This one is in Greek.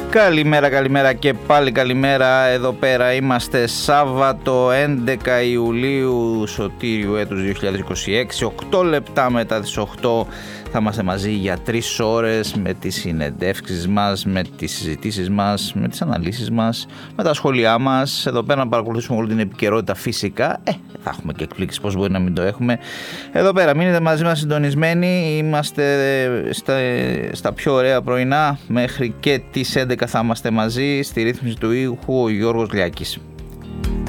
Καλημέρα και πάλι καλημέρα. Εδώ πέρα είμαστε Σάββατο 11 Ιουλίου Σωτήριου έτους 2026. 8 λεπτά μετά τις 8 θα είμαστε μαζί για 3 ώρες με τις συνεντεύξεις μας, με τις συζητήσεις μας, με τις αναλύσεις μας, με τα σχόλιά μας. Εδώ πέρα να παρακολουθήσουμε όλη την επικαιρότητα φυσικά. Θα έχουμε και εκπλήξεις, πώς μπορεί να μην το έχουμε. Εδώ πέρα μείνετε μαζί μας συντονισμένοι. Είμαστε στα πιο ωραία πρωινά. Μέχρι και τις 11 θα είμαστε μαζί. Στη ρύθμιση του ήχου ο Γιώργος Λιάκης.